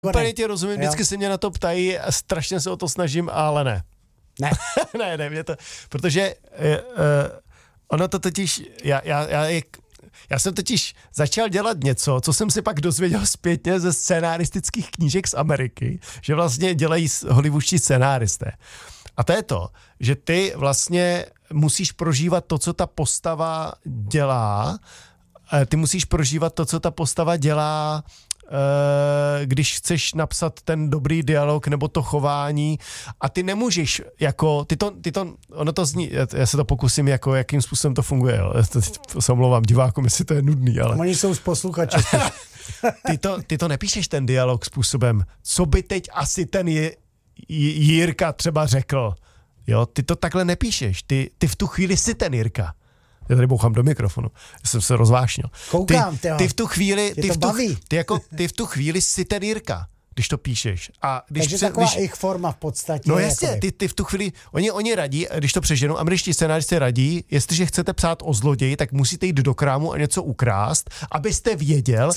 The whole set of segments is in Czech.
Úplně ti rozumím, vždycky se mě na to ptají, strašně se o to snažím, ale ne. Ne, mě to, protože ono to totiž, já jsem totiž začal dělat něco, co jsem si pak dozvěděl zpětně ze scénaristických knížek z Ameriky, že vlastně dělají hollywoodští scénáristé. A to je to, že ty vlastně musíš prožívat to, co ta postava dělá, když chceš napsat ten dobrý dialog nebo to chování a ty nemůžeš jako, ono to zní, já se to pokusím jako, jakým způsobem to funguje, jo. To se omlouvám divákům, jestli to je nudný, ale... Oni jsou z posluchači. Ty to nepíšeš ten dialog způsobem, co by teď asi ten Jirka třeba řekl, jo, ty to takhle nepíšeš, ty v tu chvíli jsi ten Jirka. Já tady bouchám do mikrofonu. Já jsem se rozvášnil. Koukám, ty v tu chvíli, ty v tu chvíli jsi ten Jirka, když to píšeš. A takže taková jejich forma v podstatě. No jasně, ty v tu chvíli, oni radí, když to přeženu, američtí scénáristi radí, jestliže chcete psát o zloději, tak musíte jít do krámu a něco ukrást, abyste věděl,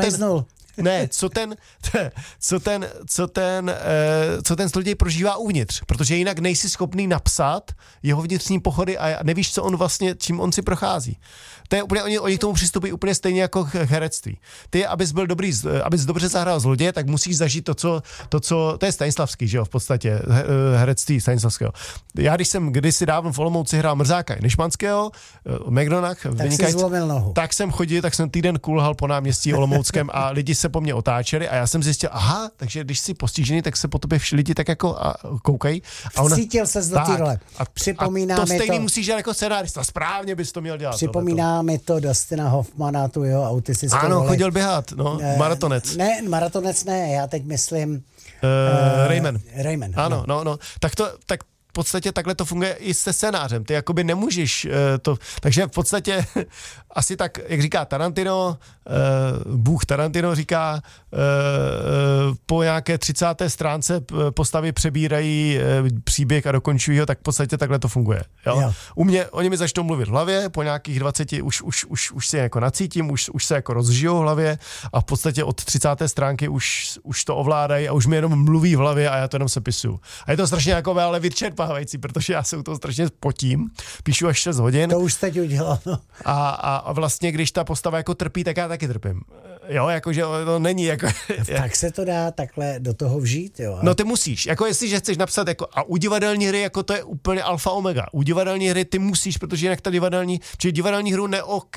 co ten zloděj prožívá uvnitř, protože jinak nejsi schopný napsat jeho vnitřní pochody a nevíš, co on vlastně, čím on si prochází. To je úplně, oni k tomu přistupují úplně stejně jako k herectví. Ty, abys dobře zahrál zloděje, tak musíš zažít to je Stanislavský, že jo, v podstatě, herectví Stanislavského. Já, když jsem kdysi dávno v Olomouci hrál Mrzáka Nešmanského, McDonach, tak jsem chodil, tak jsem týden kulhal po náměstí Olomouckém a lidi se po mně otáčeli a já jsem zjistil, aha, takže když jsi postižený, tak se po tobě lidi tak jako koukají. Vcítil ses do té role. A to stejný musíš dělat jako scenárista, správně bys to měl dělat. Připomíná mi to Dustina Hoffmana, tu jeho autistickou Ano, roli. chodil běhat, maratonec. Ne, maratonec ne, já teď myslím... Rayman. Ano, no. Tak v podstatě takhle to funguje i se scénářem. Ty jakoby nemůžeš to... Takže v podstatě asi tak, jak říká Tarantino, Bůh Tarantino říká, po nějaké 30. stránce postavy přebírají příběh a dokončují ho, tak v podstatě takhle to funguje. Jo? Oni mi začnou mluvit v hlavě, po nějakých 20 už se jako nacítím, už se jako rozžijou v hlavě a v podstatě od 30. stránky už to ovládají a už mi jenom mluví v hlavě a já to jenom sepisuju. A je to strašně jako ale vyčerpávající, protože já se u toho strašně potím, píšu až 6 hodin. To už teď udělal, no. A vlastně, když ta postava jako trpí, tak já taky trpím. Jo, jakože to není jako... Tak se to dá takhle do toho vžít, jo. No ty musíš, jako jestliže chceš napsat jako, a u divadelní hry, jako to je úplně alfa omega. U divadelní hry ty musíš, protože jinak ta divadelní hru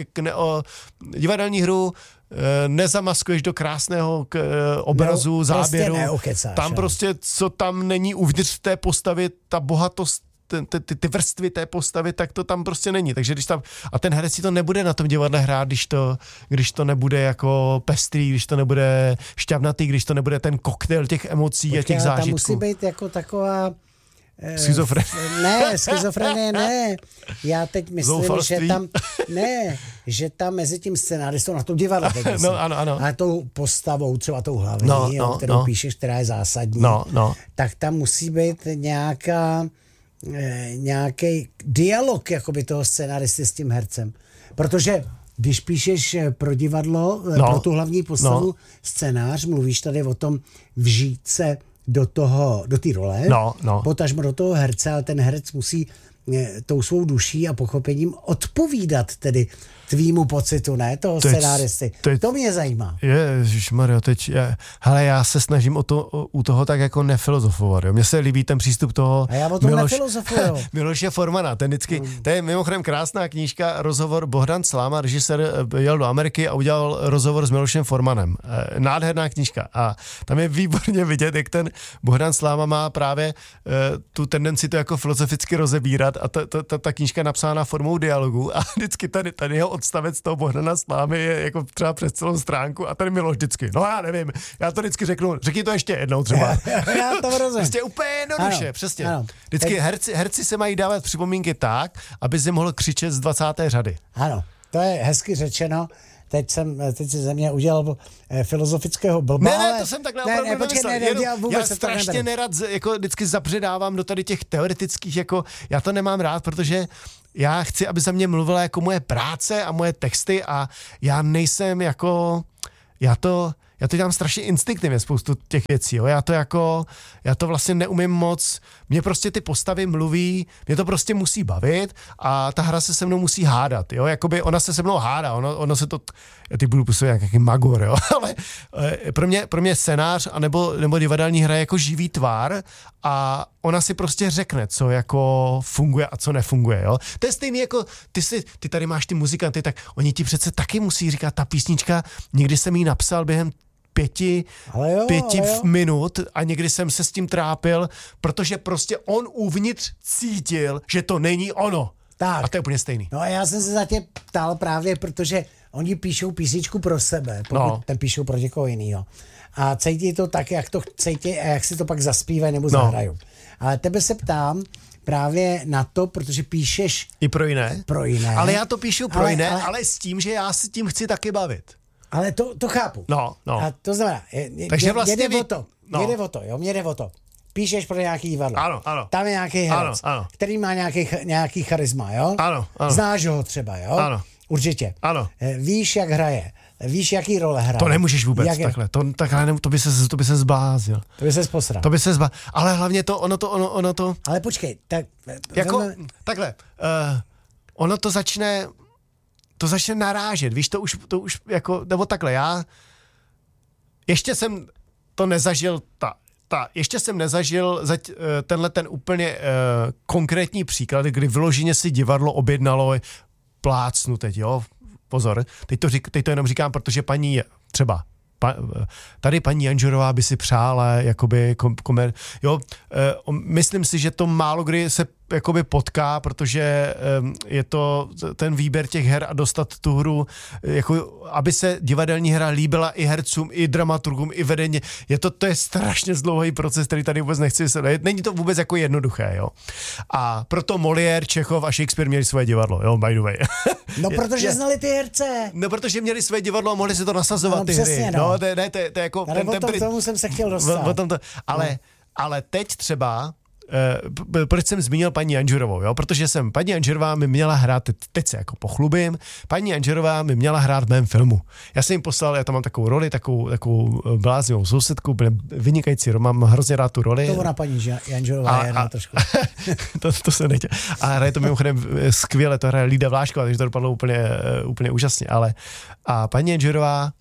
nezamaskuješ do krásného obrazu, záběru. Tam prostě, co tam není uvnitř té postavy, ta bohatost, ty vrstvy té postavy, tak to tam prostě není. Takže když tam, a ten herec si to nebude na tom divadle hrát, když to nebude jako pestrý, když to nebude šťavnatý, když to nebude ten koktejl těch emocí a těch zážitků. Tam musí být jako taková Schizofrenie ne. Já teď myslím, že tam mezi tím scenáristou na tom divadle, ano. A tou postavou, třeba tou hlavní, kterou píšeš, která je zásadní, tak tam musí být nějaký dialog jakoby toho scenaristy s tím hercem. Protože když píšeš pro divadlo, pro tu hlavní postavu scénář, mluvíš tady o tom vžít se do té role, potažmo do toho herce, ale ten herec musí tou svou duší a pochopením odpovídat tedy tvýmu pocitu, ne toho scenáristy. To mě zajímá. Ježišmarjo, hele, já se snažím u toho tak jako nefilozofovat. Jo. Mně se líbí ten přístup toho a já o tom nefilozofuju. Miloše Formana, ten vždycky, to je mimochodem krásná knížka, rozhovor Bohdan Sláma, režisér, jel do Ameriky a udělal rozhovor s Milošem Formanem. Nádherná knížka a tam je výborně vidět, jak ten Bohdan Sláma má právě tu tendenci to jako filozoficky rozebírat a ta knížka napsána formou dialogu a vždycky tady jeho odstavec toho Bohdana Slámy je jako třeba přes celou stránku a tady Miloš vždycky, no já nevím, já to vždycky řekni to ještě jednou třeba. Já to rozumím. Prostě úplně jednoduše, přesně. Ano. Vždycky herci se mají dávat připomínky tak, aby si mohl křičet z 20. řady. Ano, to je hezky řečeno. Teď si ze mě udělal filozofického blba. Ne, to jsem takhle opravdu nemyslel. Já strašně nerad jako vždycky zabředávám do tady těch teoretických, jako já to nemám rád, protože já chci, aby za mě mluvila jako moje práce a moje texty a já nejsem jako, já to dělám strašně instinktivně spoustu těch věcí, jo. Já to vlastně neumím moc, mě prostě ty postavy mluví, mě to prostě musí bavit a ta hra se se mnou musí hádat, jo. Jakoby ona se mnou hádá, ono se to, já ty budu působit jak jaký magor, jo, ale pro mě scénář nebo divadelní hra je jako živý tvar a ona si prostě řekne, co jako funguje a co nefunguje, jo. To je stejný jako, ty tady máš ty muzikanty, tak oni ti přece taky musí říkat, ta písnička, někdy jsem ji napsal během 5 minut a někdy jsem se s tím trápil, protože prostě on uvnitř cítil, že to není ono. Tak. A to je úplně stejný. No a já jsem se za tě ptal právě, protože oni píšou písničku pro sebe, pokud ten píšou pro někoho jinýho. A cítí to tak, jak to cítí a jak si to pak zaspívají nebo zahrajou. Ale tebe se ptám právě na to, protože píšeš i pro jiné. Pro jiné. Ale já to píšu pro jiné, ale s tím, že já se tím chci taky bavit. Ale to chápu. No. A to znamená, takže vlastně jde o to. Píšeš pro nějaký divadlo. Ano. Tam je nějaký herec, který má nějaký charisma, jo? Ano. Znáš ho třeba, jo? Ano. Určitě. Ano. Víš, jak hraje. Víš, jaký role hraje. To nemůžeš vůbec takhle. To by se zbláznil. To by se posral. Ale hlavně ono to. Ale počkej, tak jako takhle. Ono to začne narážet. Víš, to už jako nebo takhle. Já ještě jsem to nezažil ještě jsem nezažil tenhle ten úplně konkrétní příklad, kdy vyloženě si divadlo objednalo plácnu teď, jo. Pozor, teď to jenom říkám, protože paní třeba tady paní Janžurová by si přála jakoby myslím si, že to málo kdy se jakoby potká, protože je to ten výběr těch her a dostat tu hru, jako, aby se divadelní hra líbila i hercům, i dramaturgům, i vedení. To je strašně dlouhý proces, který tady vůbec nechci vysvětlit. Není to vůbec jako jednoduché, jo. A proto Molière, Čechov a Shakespeare měli svoje divadlo, jo, by the way. No, protože znali ty herce. No, protože měli své divadlo a mohli si to nasazovat, ty přesně, hry. No, to je jako... tomu jsem se chtěl dostat. Ale teď třeba proč jsem zmínil paní Janžurovou, jo? Protože paní Janžurová mi měla hrát, teď se jako pochlubím, paní Janžurová mi měla hrát v mém filmu. Já jsem jim poslal, já tam mám takovou roli, takovou bláznivou sousedku, vynikající, mám hrozně rád tu roli. To ona paní Janžurová je na trošku. to se nechtěl. A hraje to mimochodem skvěle, to hraje Lída Vlášková, takže to dopadlo úplně úžasně, a paní Janžurová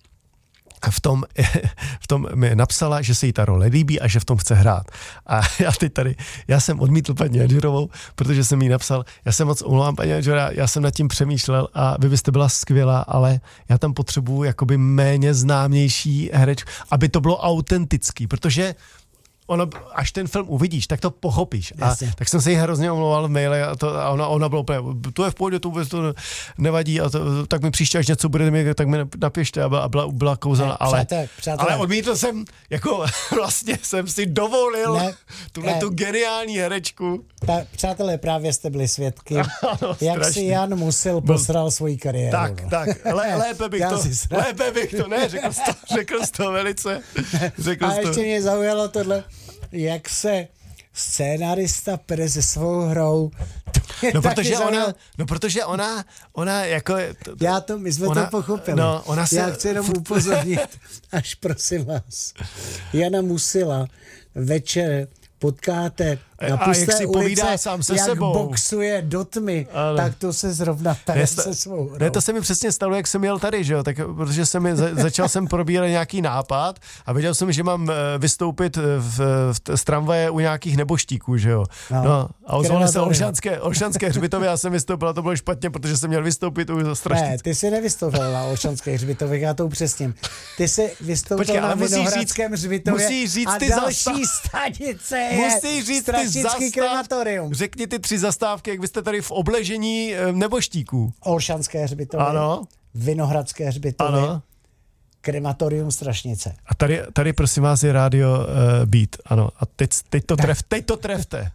v tom mi napsala, že se jí ta role líbí a že v tom chce hrát. A já jsem odmítl paní Janžurovou, protože jsem jí napsal, já se moc omlouvám, paní Janžurová, já jsem nad tím přemýšlel a vy byste byla skvělá, ale já tam potřebuju jakoby méně známější herečku, aby to bylo autentický, protože až ten film uvidíš, tak to pochopíš. A tak jsem se jí hrozně omlouval v maile a ona byla úplně, to je v pohodě, to vůbec to nevadí, a tak mi příště, až něco bude, tak mi napište a byla kouzelná, ale odmítl jsem, jako vlastně jsem si dovolil tu geniální herečku. Přátelé, právě jste byli svědky, jak si Jan Musil posral svoji kariéru. Tak, lépe bych to, řekl jsi to velice. A ještě mě zaujalo tohle, jak se scénarista pere se svou hrou. Protože ona jako... My jsme to pochopili. Já chci jenom upozornit, až prosím vás, Jana Musila večer potkáte na pusté ulice, sám se jak sebou boxuje do tmy, tak to se zrovna pere se svou hrou. Ne, to se mi přesně stalo, jak jsem jel tady, že jo, tak, protože začal jsem probírat nějaký nápad a věděl jsem, že mám vystoupit z tramvaje u nějakých neboštíků, že jo. A ozvali se Olšanské hřbitově, já jsem vystoupil a to bylo špatně, protože jsem měl vystoupit u Straštického. Ne, ty jsi nevystoupil na Olšanské hřbitově, já to upřesním. Ty jsi vystoupil na Vinohradském hřbitově a další stanice je Straštický krematorium. Řekni ty 3 zastávky, jak byste tady v obležení neboštíků. Olšanské hřbitově, ano. Vinohradské hřbitově, ano. Krematorium Strašnice. A tady prosím vás je rádio Beat, ano. A teď to trefte.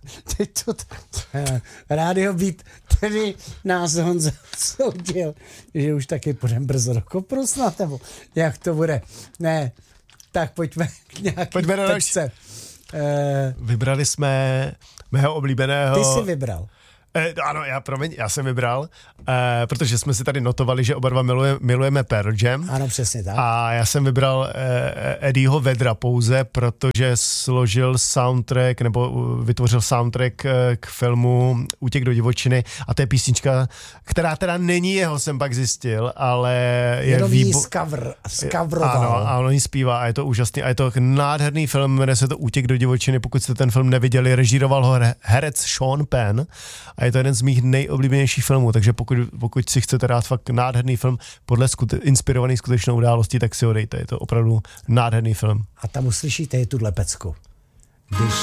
Rádio Beat, tedy nás Honza soudil, že už taky půjdeme brzo do Kopru snad, nebo jak to bude. Ne, tak pojďme k nějaký tečce. Vybrali jsme mého oblíbeného... Ty jsi vybral. Ano, já jsem vybral, protože jsme si tady notovali, že oba dva milujeme Pearl Jam. Ano, přesně tak. A já jsem vybral Eddieho Vedra pouze, protože složil soundtrack, nebo vytvořil soundtrack k filmu Útěk do divočiny a to je písnička, která teda není jeho, jsem pak zjistil, ale je skavroval. Ano, on ji zpívá a je to úžasný a je to nádherný film, jmenuje se to Útěk do divočiny, pokud jste ten film neviděli, režíroval ho herec Sean Penn a je to jeden z mých nejoblíbenějších filmů, takže pokud si chcete dát fakt nádherný film inspirovaný skutečnou událostí, tak si ho dejte, je to opravdu nádherný film. A tam uslyšíte i tuhle pecku. Když